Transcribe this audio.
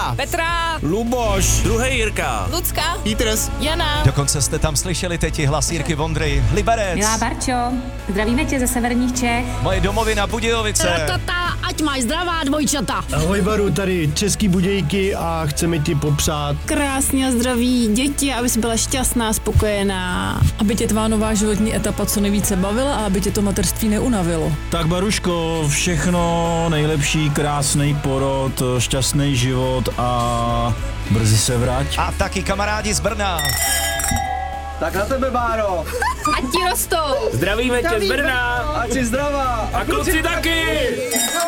Jirka, Petra, Luboš, druhý Jirka, Lucka, Petrs, Jana. Dokonce jste tam slyšeli teď i hlas Jirky Vondry, Liberec. Milá Barčo, zdravíme tě ze severních Čech. Moje domovina Budějovice. Tata, ať máš zdravá dvojčata. Ahoj Baru, tady Český Budějky a chceme ti popřát Krásně a zdraví děti, abys byla šťastná, spokojená. Aby tě tvá nová životní etapa co nejvíce bavila a aby tě to mateřství neunavilo. Tak Baruško, všechno nejlepší, krásný porod, šťastný život a brzy se vrať. A taky kamarádi z Brna. Tak na tebe, Báro. Ať ti rostou. Zdravíme tě z Brna. Ať jsi zdravá. A kluci taky.